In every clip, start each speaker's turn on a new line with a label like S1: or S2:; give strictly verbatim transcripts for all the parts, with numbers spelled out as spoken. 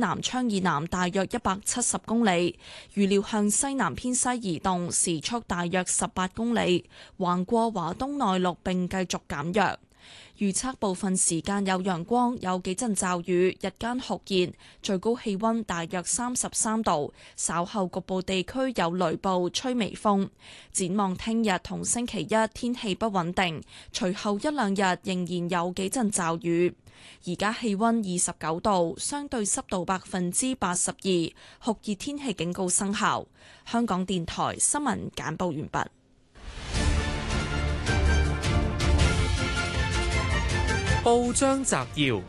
S1: 南昌以南大約一百七十公里，預料向西南偏西移動，時速大約十八公里，橫過華東內陸並繼續減弱。預測部分時間有陽光，有幾陣驟雨，日間酷熱，最高氣溫大約三十三度。稍後局部地區有雷暴，吹微風。展望聽日同星期一天氣不穩定，隨後一兩日仍然有幾陣驟雨。而家氣溫二十九度，相對濕度百分之八十二，酷熱天氣警告生效。香港電台新聞簡報完畢。
S2: 報章摘要，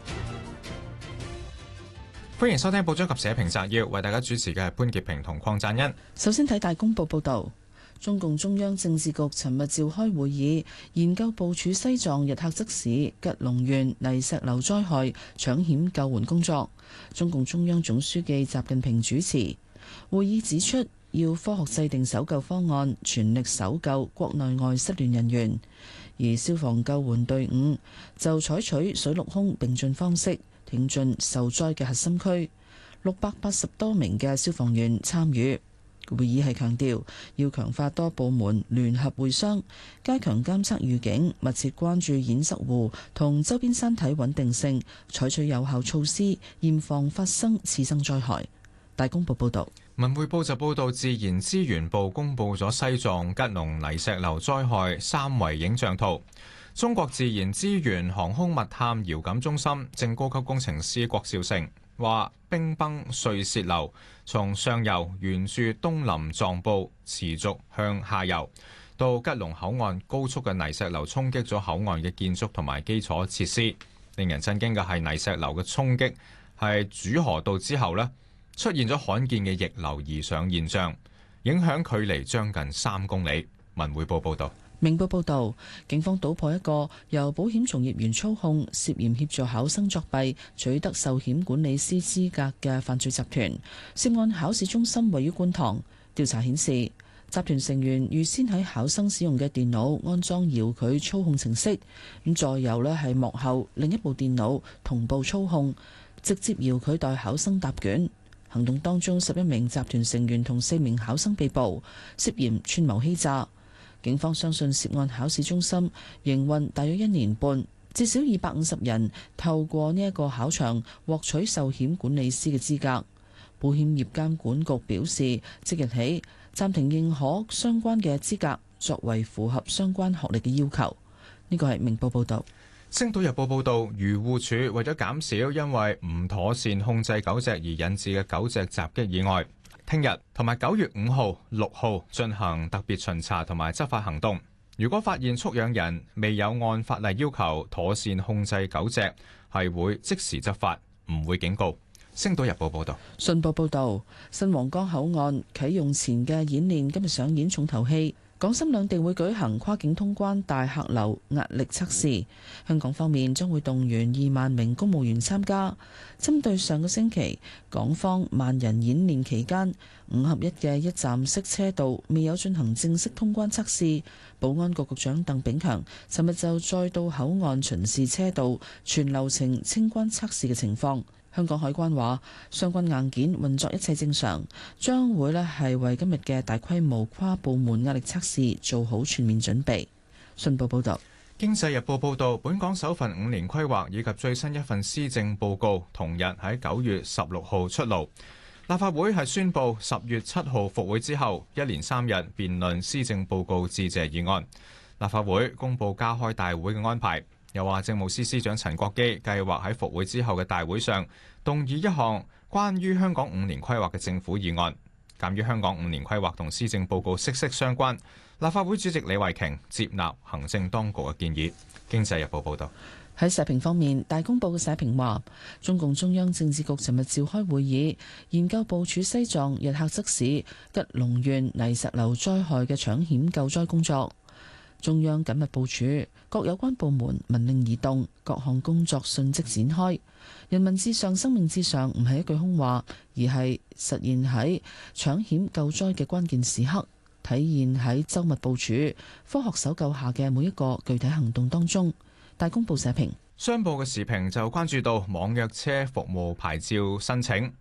S2: 歡迎收聽報章及社評摘要，為大家主持嘅係潘潔平同鄺贊恩。
S3: 首先睇大公報報道，中共中央政治局尋日召開會議，研究部署西藏日喀則市吉隆縣泥石流災害搶險救援工作。中共中央總書記習近平主持會議，指出要科學制定搜救方案，全力搜救國內外失聯人員。而消防救援隊伍就採取水陸空並進方式挺進受災嘅核心區，六百八十多名嘅消防員參與。會議係強調要強化多部門聯合會商，加強監測預警，密切關注堰塞湖同周邊山體穩定性，採取有效措施，嚴防發生次生災害。大公報報道。
S2: 文匯報就報道，自然資源部公布咗西藏吉隆泥石流災害三維影像圖。中國自然資源航空物探遙感中心正高級工程師郭兆成話，冰崩碎泄流從上游沿住東林藏布持續向下游，到吉隆口岸高速嘅泥石流衝擊咗口岸嘅建築同埋基礎設施。令人震驚嘅係泥石流嘅衝擊係主河道之後呢，出現咗罕見嘅逆流而上現象，影響距離將近三公里。文匯報報道。
S3: 明報報道，警方搗破一個由保險從業員操控、涉嫌協助考生作弊、取得壽險管理師資格嘅犯罪集團。涉案考試中心位於觀塘。調查顯示，集團成員預先喺考生使用嘅電腦安裝遙距操控程式，咁再由呢係幕後另一部電腦同步操控，直接遙距代考生答卷。行動當中，十一名集團成員同四名考生被捕，涉嫌串謀欺詐。警方相信涉案考試中心營運大約一年半，至少二百五十人透過呢一個考場獲取壽險管理師嘅資格。保險業監管局表示，即日起暫停認可相關嘅資格，作為符合相關學歷嘅要求。呢個係明報報導。
S2: 星島日報報導，漁護署為咗減少因為唔妥善控制狗隻而引致嘅狗隻襲擊意外，聽日同埋九月五號、六號進行特別巡查同埋執法行動。如果發現畜養人未有按法例要求妥善控制狗隻，係會即時執法，唔會警告。星島日報報導。
S3: 信報報導，新皇崗口岸啟用前嘅演練今日上演重頭戲。港深兩地會舉行跨境通關大客流壓力測試，香港方面將會動員二萬名公務員參加。針對上個星期港方萬人演練期間五合一嘅一站式車道未有進行正式通關測試，保安局局長鄧炳強尋日就再到口岸巡視車道全流程清關測試嘅情況。香港海關話，相關硬件運作一切正常，將會咧係為今日嘅大規模跨部門壓力測試做好全面準備。信報報道。
S2: 經濟日報報導，本港首份五年規劃以及最新一份施政報告同日喺九月十六號出爐。立法會係宣布十月七號復會之後，一連三日辯論施政報告致謝議案。立法會公佈加開大會嘅安排。又話政務司司長陳國基計劃喺復會之後嘅大會上動議一項關於香港五年規劃嘅政府議案。鑑於香港五年規劃同施政報告息息相關，立法會主席李慧瓊接納行政當局嘅建議。經濟日報報道。
S3: 喺社評方面，大公報嘅社評話，中共中央政治局尋日召開會議，研究部署西藏日喀則市吉隆縣泥石流災害嘅搶險救災工作。中央緊密部署，各有關部門聞令而動，各項工作迅即展開。人民至上、生命至上唔係一句空話，而係實現喺搶險救災嘅關鍵時刻，體現喺周密部署、科學搜救下嘅每一個具體行動當中。大公報社評。
S2: 商報嘅時評就關注到網約車服務牌照申請